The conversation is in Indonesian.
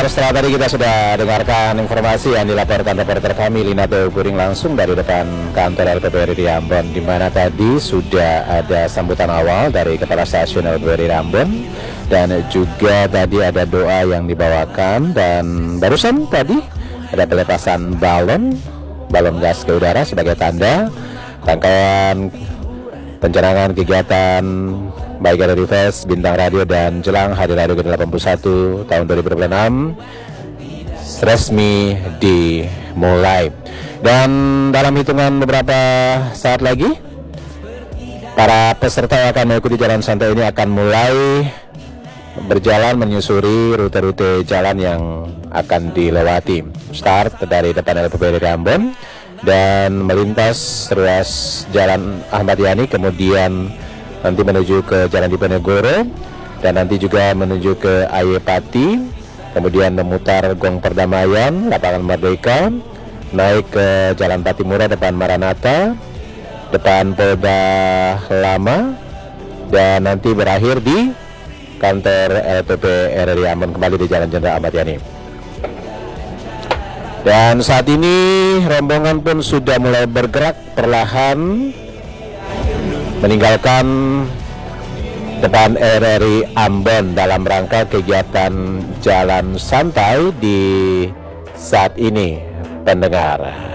setelah tadi kita sudah dengarkan informasi yang dilaporkan reporter kami Linato Guring langsung dari depan kantor LPPRI Ambon, di mana tadi sudah ada sambutan awal dari Kepala Stasiun LPPRI Ambon, dan juga tadi ada doa yang dibawakan, dan barusan tadi ada pelepasan balon gas ke udara sebagai tanda rangkaian pencanangan kegiatan baik dari Fest, Bintang Radio, dan jelang Hari Radio ke-81 tahun 2026 resmi dimulai. Dan dalam hitungan beberapa saat lagi, para peserta yang akan mengikuti jalan santai ini akan mulai berjalan menyusuri rute-rute jalan yang akan dilewati. Start dari depan LPPRI Ambon dan melintas ruas Jalan Ahmad Yani, kemudian nanti menuju ke Jalan Diponegoro, dan nanti juga menuju ke Ayepati, kemudian memutar Gong Perdamaian, Lapangan Merdeka, naik ke Jalan Patimura depan Maranatha, depan Polda Lama, dan nanti berakhir di kantor LPPRI Ambon kembali di Jalan Jenderal Ahmad Yani. Dan saat ini rombongan pun sudah mulai bergerak perlahan meninggalkan depan RRI Ambon dalam rangka kegiatan jalan santai di saat ini, pendengar.